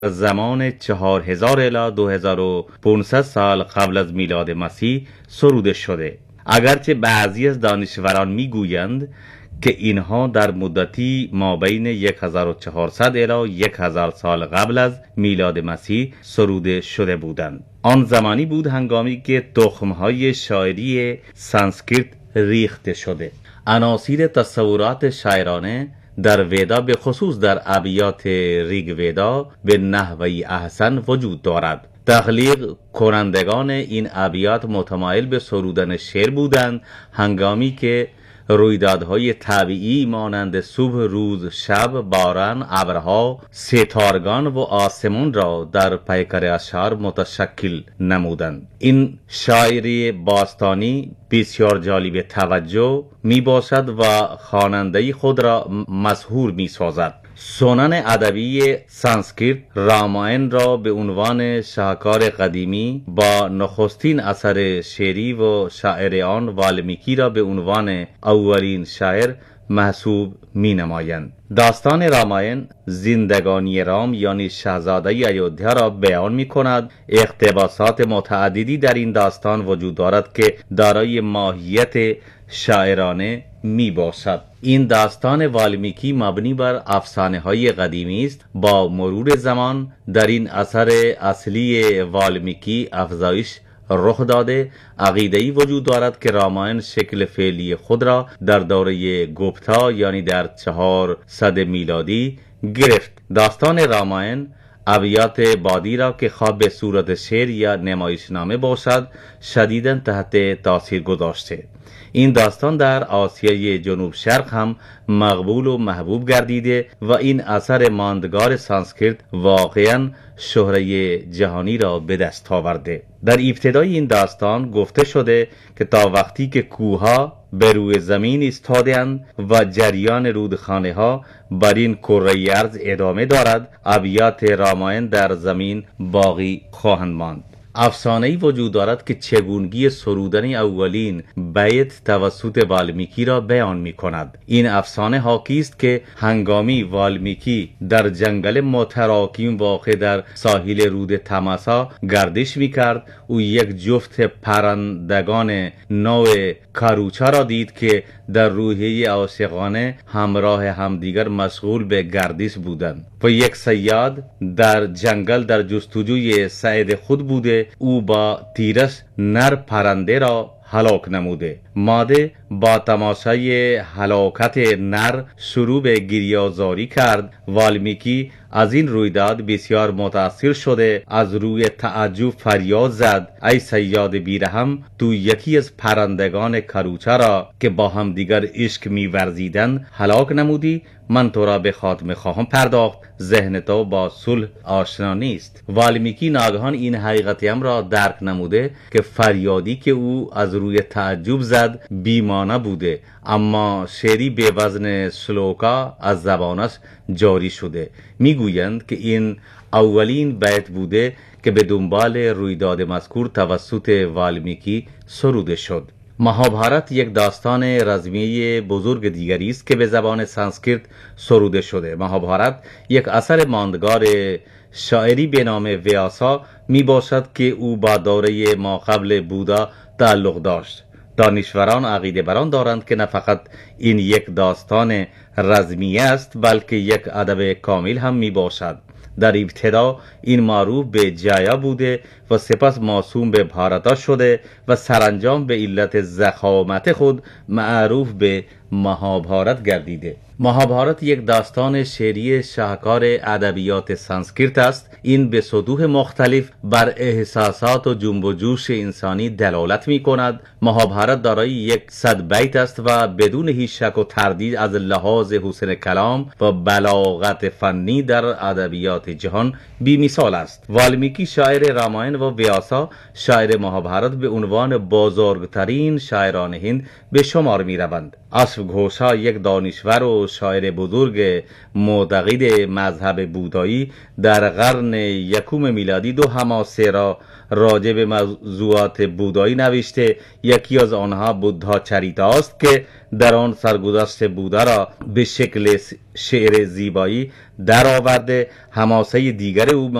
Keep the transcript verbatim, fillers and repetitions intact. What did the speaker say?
زمان چهار هزار الی دو هزار و پانصد سال قبل از میلاد مسیح سروده شده. اگرچه بعضی از دانشوران میگویند که اینها در مدتی ما بین هزار و چهارصد الی هزار سال قبل از میلاد مسیح سروده شده بودند. آن زمانی بود هنگامی که تخمهای شاعری سانسکریت ریخته شده. عناصر تصورات شاعرانه در ویدا به خصوص در ابیات ریگ ویدا به نحوی احسن وجود دارد. تخلیق کنندگان این ابیات متمایل به سرودن شعر بودند هنگامی که رویدادهای طبیعی مانند صبح، روز، شب، باران، ابرها، ستارگان و آسمان را در پیکر اشعار متشکل نمودند. این شاعری باستانی بسیار جالب توجه می باشد و خواننده خود را مسحور می سازد. سنن ادبی سانسکریت راماین را به عنوان شاهکار قدیمی با نخستین اثر شعری و شاعر آن والمیکی را به عنوان اولین شاعر محسوب می نمایند. داستان راماین زندگانی رام یعنی شاهزاده ایودھیا را بیان می کند. اقتباسات متعددی در این داستان وجود دارد که دارای ماهیت شاعرانه می باشد. این داستان والمیکی مبنی بر افسانه های قدیمی است. با مرور زمان در این اثر اصلی والمیکی افزایش رخ داده. عقیده‌ای وجود دارد که راماین شکل فعلی خود را در دوره گوپتا یعنی در چهارصد میلادی گرفت. داستان راماین ابیات بادی را که خواه به صورت شعر یا نمایشنامه باشد شدیداً تحت تاثیر گذاشته. این داستان در آسیای جنوب شرق هم مقبول و محبوب گردیده و این اثر ماندگار سانسکریت واقعاً شهره جهانی را به دست آورده. در ابتدای این داستان گفته شده که تا وقتی که کوهها به روی زمین ایستاده‌اند و جریان رودخانه ها بر این کره ارض ادامه دارد، ابیات راماین در زمین باقی خواهند ماند. افسانه‌ای وجود دارد که چگونگی سرودن اولین بیت توسط والمیکی را بیان می کند. این افسانه حاکی است که هنگامی والمیکی در جنگل متراکم واقع در ساحل رود تماسا گردش می کرد، او یک جفت پرندگان نوع کاروچا را دید که در روحیه عاشقانه همراه همدیگر مشغول به گردش بودند و یک صیاد در جنگل در جستجوی صید خود بوده. او با تیرش نر پرنده را هلاک نموده. ماده با تماشای هلاکت نر شروع به گریه‌زاری کرد. والمیکی از این رویداد بسیار متاثر شده از روی تعجب فریاد زد: ای صیاد بیرحم، تو یکی از پرندگان کاروچا را که با هم دیگر عشق می‌ورزیدند هلاک نمودی. من تو را به خاتمه خواهم پرداخت. ذهن تو با صلح آشنا نیست. والمیکی ناگهان این حقیقتی هم را درک نموده که فریادی که او از روی تعجب زد بیمانه بوده، اما شعری به وزن سلوکا از زبانش جاری شده. میگویند که این اولین بیت بوده که به دنبال رویداد مذکور توسط والمیکی سروده شد. مهابهارت یک داستان رزمی بزرگ دیگری است که به زبان سانسکریت سروده شده. مهابهارت یک اثر ماندگار شاعری به نام ویاسا می باشد که او با دوره ما قبل بودا تعلق داشت. دانشوران عقیده بران دارند که نه فقط این یک داستان رزمی است بلکه یک ادب کامل هم می باشد. در ابتدا این معروف به جایا بوده و سپس موسوم به بھارتا شده و سرانجام به علت ضخامت خود معروف به مهابهارت گردیده. مهابهارت یک داستان شعری شاهکار ادبیات سانسکریت است. این به سطوح مختلف بر احساسات و جنب و جوش انسانی دلالت می کند. مهابهارت دارای یک صد بیت است و بدون هیچ شک و تردید از لحاظ حسن کلام و بلاغت فنی در ادبیات جهان بی مثال است. والمیکی شاعر راماین و ویاسا شاعر مهابهارت به عنوان بزرگترین شاعران هند به شمار می روند. اشوگوشا یک دانشور و شاعر بزرگ معتقد مذهب بودایی در قرن یکم میلادی دو حماسه را راجع به موضوعات بودایی نوشته. یکی از آنها بودا چریتا است که در آن سرگذشت بودا را به شکل شعر زیبایی درآورده. حماسه دیگر او